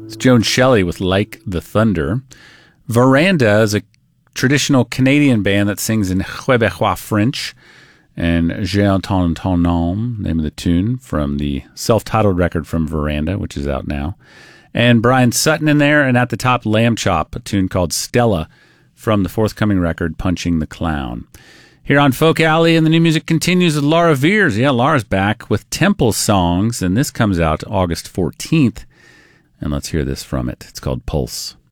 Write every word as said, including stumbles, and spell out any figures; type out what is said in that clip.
It's Joan Shelley with Like the Thunder. Veranda is a traditional Canadian band that sings in Quebecois French. And J'ai entendu ton nom, name of the tune, from the self-titled record from Veranda, which is out now. And Brian Sutton in there, and at the top, Lamb Chop, a tune called Stella from the forthcoming record, Punching the Clown. Here on Folk Alley, and the new music continues with Laura Veers. Yeah, Laura's back with Temple Songs, and this comes out August fourteenth. And let's hear this from it. It's called Pulse.